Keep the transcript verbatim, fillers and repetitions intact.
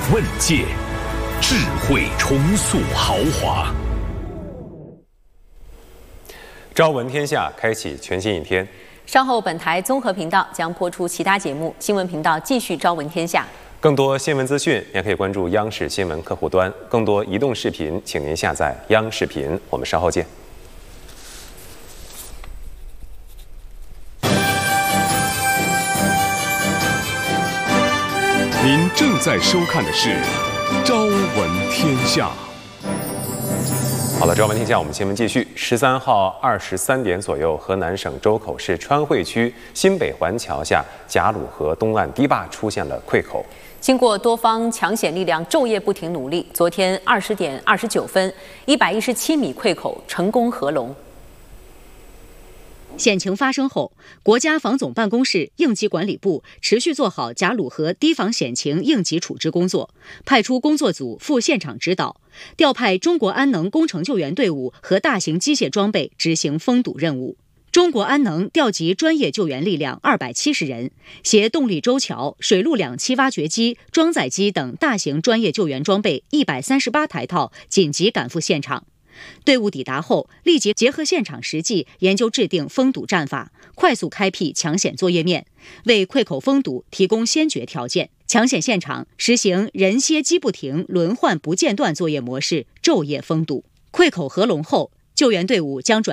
问界，智慧重塑豪华。朝闻天下，开启全新一天。 稍后本台综合频道将播出其他节目，新闻频道继续朝闻天下。 更多新闻资讯，您可以关注央视新闻客户端。更多移动视频，请您下载央视频。我们稍后见。 您正在收看的是《朝闻天下》。 好了，朝闻天下，我们新闻继续。十三号二十三点左右，河南省周口市川汇区新北环桥下贾鲁河东岸堤坝出现了溃口。 经过多方抢险力量昼夜不停努力，昨天二十点二十九分，一百一十七米溃口成功合龙。 险情发生后，国家防总办公室应急管理部持续做好贾鲁河堤防险情应急处置工作，派出工作组赴现场指导，调派中国安能工程救援队伍和大型机械装备执行封堵任务。中国安能调集专业救援力量二百七十人，携动力舟桥、水陆两栖挖掘机、装载机等大型专业救援装备一百三十八台套，紧急赶赴现场。队伍抵达后，立即结合现场实际，研究制定封堵战法，快速开辟抢险作业面，为溃口封堵提供先决条件。抢险现场实行人歇机不停、轮换不间断作业模式，昼夜封堵。溃口合龙后，救援队伍将转